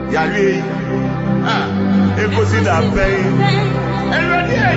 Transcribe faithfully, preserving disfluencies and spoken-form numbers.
Yari, ah, it goes in that pain. And ready,